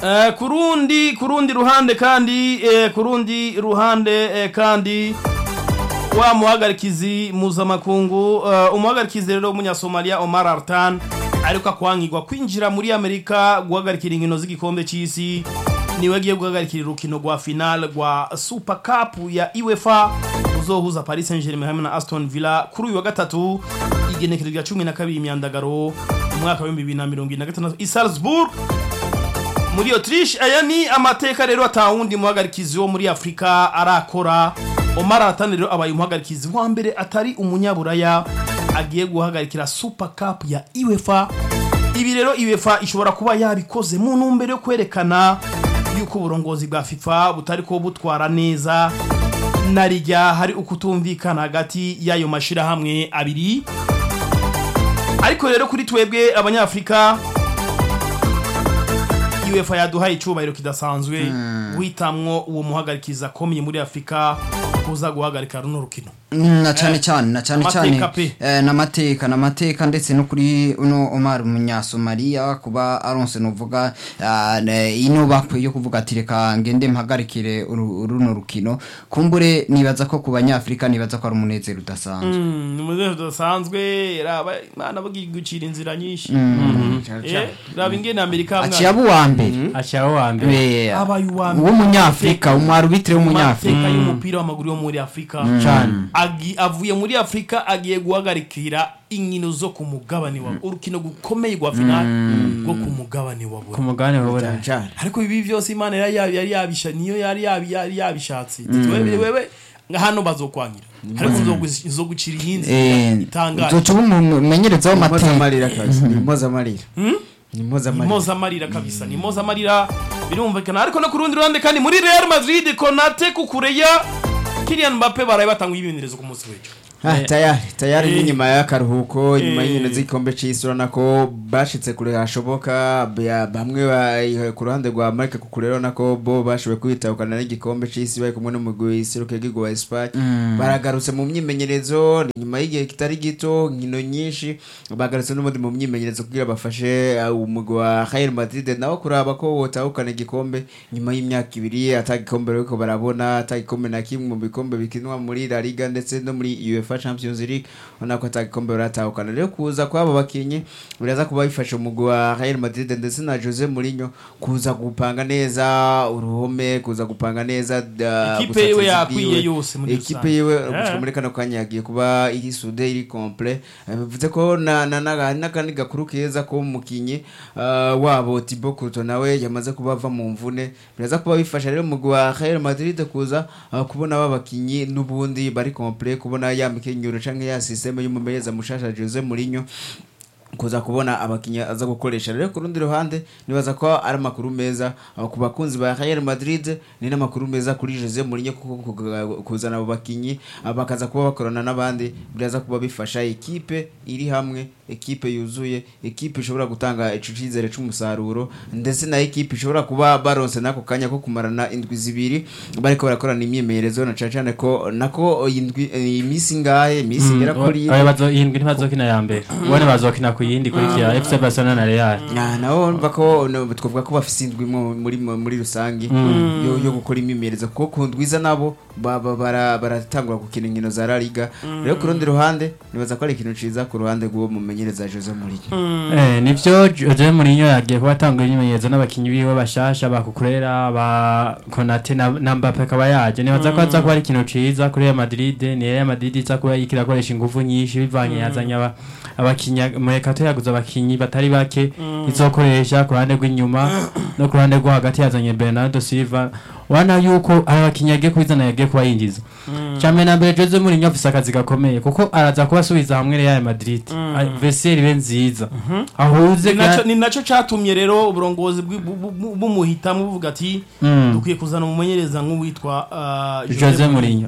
kurundi ruhande kandi wa muhagarikizi mpuzamakungu umuhagarikizi rero w'umunyasomalia Omar Artan ariko akwangirwa kwinjira muri Amerika guhagarikira inkino z'igikombe cy'isi niwe agiye guhagarikira urukino rwa final rwa Super Cup ya UEFA uzohuza Paris Saint-Germain hamwe na Aston Villa kuri uyu wa gatatu igenekerezo rya 12 imyandagaro umwaka wa 2025 i Salzburg muri Autriche. Aya ni amateka rero atawundi muhagarikizi wo muri Afrika arakora. Omar Artan rero abaye umuhagarikizi wa mbere atari umunyaburaya agiye guhagarikira Super Cup ya UEFA. Ibi rero UEFA ishobora kuba yabikoze mu ntumbero yo kwerekana yuko uburongozi bwa FIFA butari ko butwara neza narijya hari ukutumvikana hagati y'ayo mashira hamwe abiri. Ariko rero kuri twebwe abanyafrika UEFA yaduhaye icyubahiro kidasanzwe witamwo uwo muhagarikiza akomeye muri Afrika kuza guhagarika runo rukino na cyane n'amateka ndetse no kuri uno Omar Umunyasomalia kuba aronse novuga ino bakwiye kuvuga ati reka ngende mpagarikire runo rukino kumbure nibaza ko kubanyafrika nibaza ko ari umunezero udasanzwe umunezero udasanzwe Imana bagigucira inzira nyinshi raba ingene Amerika aciye wa mbere abaye wa mbere w'umunyafrika umwarubitire w'umunyafrika y'umupira w'amaguru yo muri Afrika avuye muri Afrika agiye guhagarikira inkino zo ku mugabane wa urukino gukomeye gwa final go ku mugabane wa ariko ibi byose Imana yari yabisha niyo yari yabishatse wewe hano bazokwangira ariko zo gucira yinzi itangaje zo umumenyereza w'amamarira kabisa ni mozamarira birumvikana. Ariko no kurundi ruhande kandi muri Real Madrid Konate kukureya Kylian Mbappe baraye batanga ibimenyetso ku munsi w'ejo tayari nyuma y'akaruhuko nyuma y'ino z'ikombe cy'isura nako bashitse kure hashoboka bamwe ku ruhande rwa Marc kukurero nako bo bashobe kwitahukana n'igikombe cy'isi bari kumwe n'umugwi Isiruke gwa Espagne baragarutse mu myimenyerezo nyuma y'igihe kitari gito nkino nyinshi bagarutse n'umundi mu myimenyerezo kugira bafashe umugwi wa Real Madrid nawo kuraba ko wotahukana igikombe nyuma y'imyaka ibiri atagikombe ariko barabona atagikombe na kimwe mu bikombe bikinwa muri La Liga ndetse no muri UEFA Champions League onako atagikombe baratahukana. Rero kuza kwaba bakinyi biraza kuba bifasha umugwi wa Real Madrid ndetse na Jose Mourinho kuza gupanga neza uruhome kuza gupanga neza equipe yewe yakwiye yose muri equipe yewe muri kano kanya yagiye kuba iri sude iri complet bivuze ko nakandi gakuru keza ko mukinyi wabo Thibaut Courtois nawe yamaze kubava mu mvune biraza kuba bifasha rero umugwi wa Real Madrid kuza kubona babakinyi n'ubundi bari complet kubona ya mikenyuro canke ya systeme y'umumenyereza mushasha Jose Mourinho kuza kubona abakinya aza gukoresha. Rero kurundi ruhande nibaza ko ari makuru meza ku bakunzi ba Real Madrid ni namakuru meza kuri Jose Mourinho kuko kuzana abo bakinyi bakaza kuba bakorana n'abandi biraza kuba bifasha equipe iri hamwe equipe yuzuye equipe ishobora gutanga icicizere cy'umusaruro ndetse na equipe ishobora kuba baronse nako kanya ko kumarana indwi zibiri bariko barakorana imyemerezo na cyane ko nako imisi ngahe misi ngera kuri bazo indwi ntibazokina ya mbere ubone bazokina ku yindi kuri kia FC Barcelona na Real naho bako twavuga ko bafise indwi muri rusangi yo gukora imyemerezo kuko kundwiza nabo baratangura gukina inkino za La Liga. Rero ku rundi ruhande nibaza ko ari ikintu ciza ku ruhande rw'uwo mumenyereza Jose Mourinho nivyo Jose Mourinho yagiye kubatanga imyemenyerezo n'abakinyi biwe bashasha bakukurera ba Konate na Mbappe kaba yaje nibaza ko aza kuba ari ikintu ciza kuri Real Madrid ni Real Madrid iza kuba ikirakoresha ingufu nyinshi bivanye yazanya abakinya murekato yaguza abakinyi batari bake izokoresha ku ruhande rw'inyuma no ku ruhande rwo hagati yazanye Bernardo Silva wana yuko abakinyage kwizana yage kuba yinjiza cyane na mbere Jose Mourinho afise akazi gakomeye kuko araza kubasubiza hamwe Real Madrid veseri benziza ahuze ni naco catumye rero uburongozi bw'umuhita muvuga ati dukwiye kuzana umumenyereza nk'uwitwa Jose Mourinho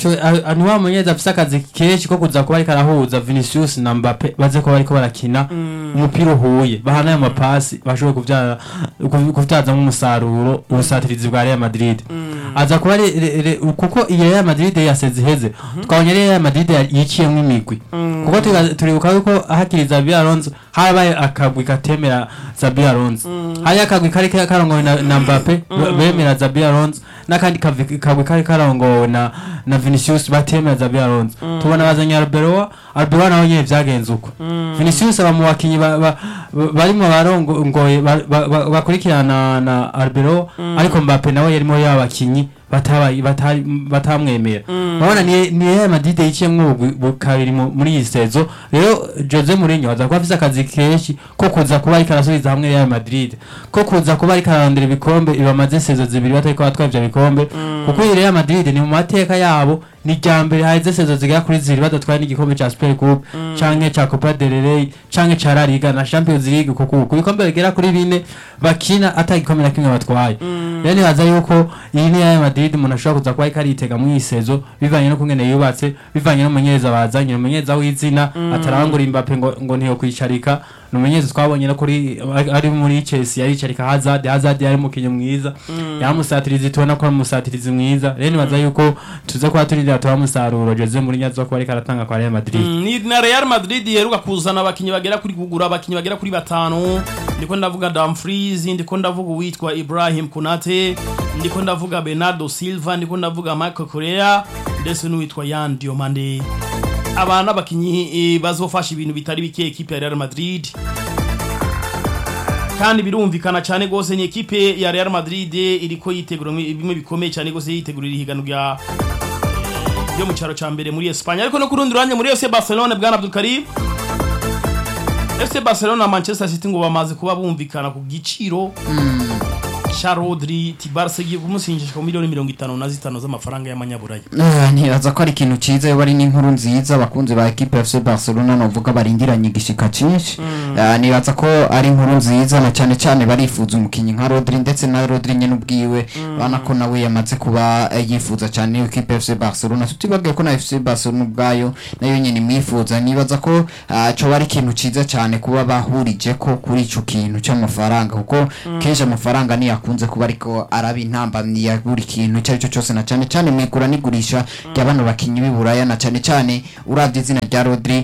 ani wa mumenyereza afise akazi kenshi ko kuza kuba ariko arahuza Vinicius na Mbappe baze ko bariko barakina umupira uhuye bahana amapasi bashobora kuvyaza umusaruro ubusatirizi bwa Real Madrid aza kuba kuko iyo Real Madrid yaseze iheze twabonye Real Madrid yiciyemo imigwi kuko turibuka yuko hakiri Xabi Alonso habaye akagwi katemera Xabi Alonso haya akagwi kari karongowe na Mbappe bemera Xabi Alonso nakandi kagwi kari karongowe na Vinicius batemera Xabi Alonso tubona bazanye Arbeloa naho nyene vyagenze uko Vinicius aba mu bakinyi barimo barongoye bakurikirana na Arbeloa ariko Mbappe nawe yarimo yabakinyi batamwemera babona ni Real Madrid yiciyemwo kabiri muri iyi sezo rero Jose Mourinho aza kuba afise akazi kenshi ko kuza kuba ariko arasubiza hamwe Real Madrid ko kuza kuba ariko ararondera ibikombe ibamaze sezo zibiri batariko batwara ivyo bikombe kuko iyi Real Madrid ni mu mateka yabo ni jambere haize sezo zigera kuri ziri badatwara n'igikombe ca Super Cup canke ca Copa del Rey canke ca La Liga na Champions League kuko ibikombe bigera kuri 4 bakina atagikombe na kimwe batwaye rero nibaza yuko iyi ni Real Madrid umuntu ashobora kuza kuba ikaritega mu isezo bivanye no kungene yubatse bivanye no mumenyereza bazanye umumenyereza w'izina atarangura Mbappe ngo ntiyo kwicarika numenyereza twabonye no kuri ari muri Chelsea yaricarika Hazard yari mukinyi mwiza yamusatiriza tubona ko amusatiriza mwiza rero nibaza yuko tuza kuba turindira turamusaruro Jose Mourinho azo kuba ariko aratanga kwa Real Madrid ni na Real Madrid yeruka kuzana abakinyi bagera kuri kugura abakinyi bagera kuri 5 ndiko ndavuga Dumfries ndiko ndavuga witwa Ibrahim Konate ndiko ndavuga Bernardo Silva ndiko ndavuga Marco Correa ndetse n'uwitwa Yan Diomande abana bakinyi bazofasha ibintu bitari bike equipe ya Real Madrid kandi birumvikana cyane gose ni equipe ya Real Madrid iriko yitegura bimwe bikomeye cyane gose yitegurira ihigano ryo mu cyaro ca mbere muri Espagne ariko no kurundi rwanye muri FC Barcelona bwana Abdul Karim FC Barcelona na Manchester City ngo bamaze kuba bumvikana ku giciro cha Rodri Barca giye kumusinjisha ku miliyoni 55 z'amafaranga y'amanyaburayi ntibaza ko ari ikintu ciza yo bari n'inkuru nziza bakunze ba equipe ya FC Barcelona novuga barindiranye igishika cinshi nibaza ko ari inkuru nziza na cyane barifuza umukinyi nka Rodri ndetse na Rodri nyene ubwiwe bana ko nawe yamaze kuba yifuza cyane equipe ya FC Barcelona tutibage ko na FC Barcelona ubwayo nayo nyene mwifuza nibaza ko cyo bari ikintu ciza cyane kuba bahurije ko kuri ico kintu cy'amafaranga kuko kenshi amafaranga ni kunze kuba ariko arabi intambamyi ya buri kintu cyo cyose na cyane mwikura nigurisha ry'abantu bakinyi biburaya na cyane uravye izina rya Rodri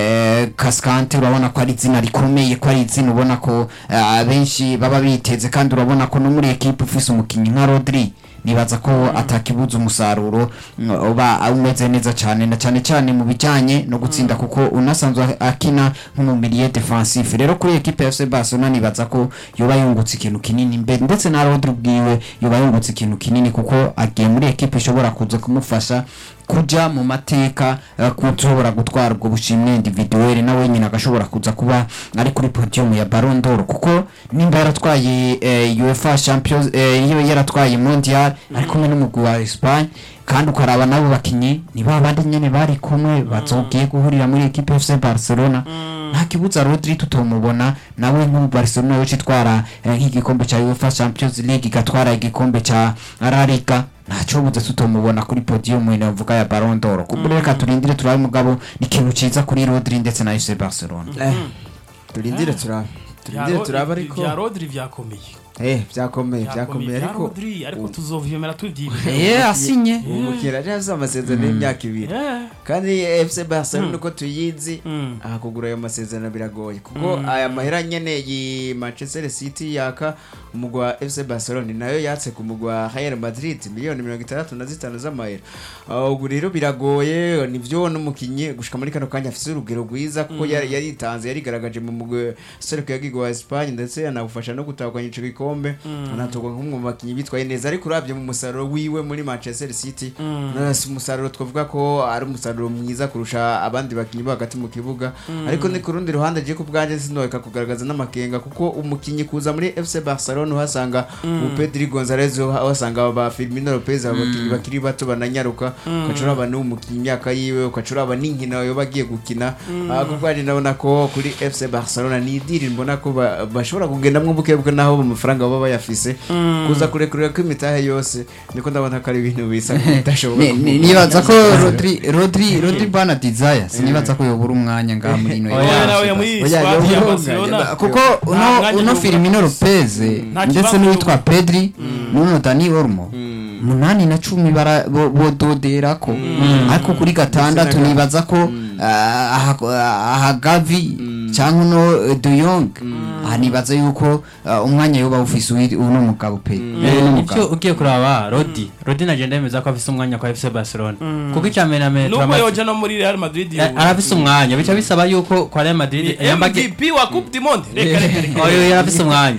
Cascante urabona ko ari izina rikomeye ko ari izina ubona ko benshi baba biteze kandi urabona ko no muri equipe ufise umukinyi nka Rodri nibaza ko atakibuza umusaruro uba umeze neza cyane na cyane mu bijanye no gutsinda kuko unasanzwe akina mu milieu defensif rero kuri equipe ya FC Barcelona nibaza ko yoba yungutse ikintu kinini ndetse na Rodri bwiwe yoba yungutse ikintu kinini kuko agiye muri equipe ishobora kuza kumufasha kuja mu mateka kuzobora gutwara ubwo bushimwe individuel nawe nyine agashobora kuza kuba ari kuri podium ya Ballon d'Or kuko nimba yaratwaye UEFA Champions iyo yaratwaye Mondial ari kumwe n'umugwi wa Espagne kandi ukaraba nabo bakinyi ni babandi nyene bari kumwe bazogiye guhurira muri equipe FC Barcelona nta kibuza Rodri tutomubona nawe mu Barcelona yo citwara nk'igikombe ca UEFA Champions League gatwara igikombe ca La Liga nacho buze tutomubona kuri podium ine mvuga ya Ballon d'Or kubureka turindire turabe mugabo ni kintu ciza kuri Rodri ndetse na FC Barcelona turindire turaba ariko ya Rodri vyakomeye vyakomeye ariko tuzovyemera tuvyibye asinye umukira ryazo amasezerano y'imyaka 2 kandi FC Barcelona uko tuyizi akugura ayo masezerano biragoye kuko aya mahera nyene yi Manchester City yaka umugwa FC Barcelona nayo yatse ku mugwa Real Madrid miliyoni 65 z'amahera ubwo rero biragoye nivyo n'umukinyi gushika muri kano kanya afise urugero rwiza kuko yaritanze yarigaragaje mu mugwe Sergio Aguero wa Espagne ndetse yanagufasha no gutahukanya ico gikombe anatoka nk'umwe mu bakinyi bitwaye neza ariko uravye mu musaruro wiwe muri Manchester City nasi umusaruro twavuga ko ari umusaruro mwiza kurusha abandi bakinyi bo hagati mu kibuga ariko ni ku rundi ruhande je kubwanje sinoyeka kugaragaza n'amakenga kuko umukinyi kuza muri FC Barcelona uhasanga Pedri Gonzalez uhasanga ba Firmino Lopez abakinyi bakiri bato bananyaruka ukacura aba n'umukinyi imyaka yiwe ukacura aba n'inkino yo bagiye gukina kubwanje nabona ko kuri FC Barcelona ni diri mbona ko bashobora kugendamwe bukebuke naho mu mafaranga baba bayafise kuza kurekurira ko imitahe yose niko ndabona ko ari ibintu bisa bidashoboka nibaza ko Rodri bana desire sinibaza ko yobura umwanya nga muri ino kuko uno Firmino Lopez ndetse n'uwitwa Pedri n'uno Dani Olmo munani na 10 bododerako ariko kuri gatandatu nibaza ko Gavi cyangwa no De Jong nibaza yuko umwanya yoba ufise uno mugabo pe icyo ugiye kuraba Rodi nagenda yemeza ko afise umwanya kwa FC Barcelona kuko icyamename nuko yoje no muri Real Madrid arafise umwanya bica bisaba yuko kwa Real Madrid yambage MVP wa Coupe du Monde reka oyo yarafise umwanya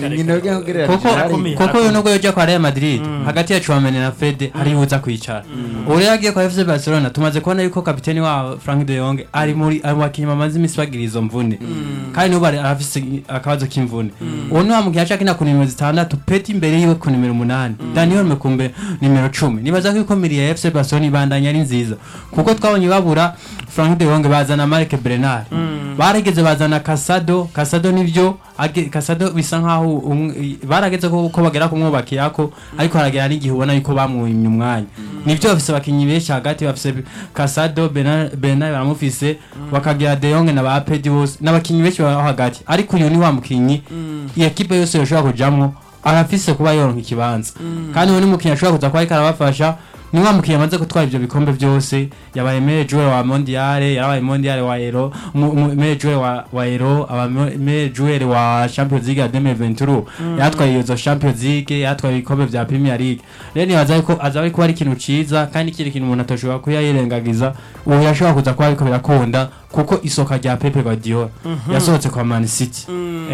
kuko nubwo yoje kwa Real Madrid hagati ya Chouameni na Fede hari uza kwicara uri yagiye kwa FC Barcelona tumaze kubona yuko kapiteni wa Frank de Jong ari muri abakinyi bamaze imiswagirizo mvune kandi nuba arafise akabazo k'imvune uno amugiye cyakina ku nimero 6 Peti imbere yiwe ku nimero 8 Daniel Mekumbe nimero 10 nibaza ko ikomiriye ya FC Barcelona ibandanya ari nziza kuko twabonye babura Frank de Jong bazana Marc Brenard barageze bazana Casado nivyo Casado bisa nkaho barageze ko bagera kumwubakirako ariko haragera n'igihe ubona yuko bamwimye umwanya nivyo bafise abakinyi benshi hagati bafise Casado Bernard baramufise bakagira De Jong na ba Pedi bose n'abakinyi benshi baba hagati ariko uyu ni wa mukinyi equipe yose yoshobora kujamwo arafise kuba yoronka ikibanza kandi uwo ni mukinyi ashobora kuza kwa karabafasha ni wa mukinyi amaze gutwara ivyo bikombe byose yabaye meilleur joueur wa mondiale yabaye mondiale wa Euro meilleur joueur wa Euro aba meilleur joueur wa Champions League ya 2023 yatwaye izo Champions League yatwaye ibikombe vya Premier League rero nibaza ko azabe ko ari ikintu ciza kandi kiri kintu umuntu atashobora kuyayirengagiza uwo yashobora kuza kwa ariko birakunda kuko isoka rya Pepe Guardiola yasohotse kwa Man City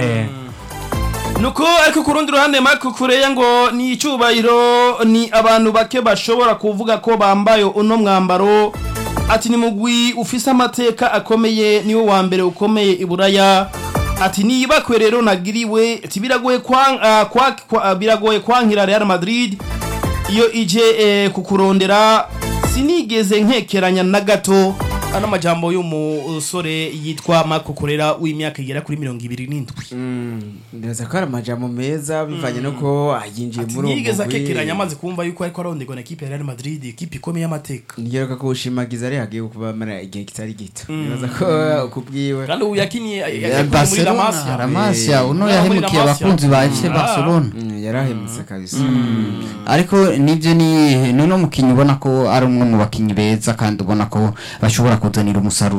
nuko ariko kurundi ruhande Marco Kureya ngo ni icubahiro ni abantu bake bashobora kuvuga ko bambaye uno mwambaro ati ni mugwi ufise amateka akomeye niwo wa mbere ukomeye iburaya ati nibakwe rero nagiriwe ati biragoye kwankira Real Madrid iyo ije kukurondera sinigeze nkekeranya na gato ana majambo y'umusore yitwa Marco Kureya w'imyaka igera kuri 27 ndeza ko ari amajambo meza bivanye nuko ayinjiye muri uwo yigeze akekeranya amaze kumva yuko ariko arondegwa na equipe ya Real Madrid equipe ikomeye y'amateka nigera ko ushimagiza ari hagiye kuba mara igihe kitari gito ndeza ko kubwiwe kandi ubu yakiniye muri La Masia uno yahemukiye abakunzi ba FC Barcelona yarahemutse kabisa ariko nivyo ni no mukinyi ubona ko ari umwe mu bakinyi beza kandi ubona ko bashobora kuzanira umusaruro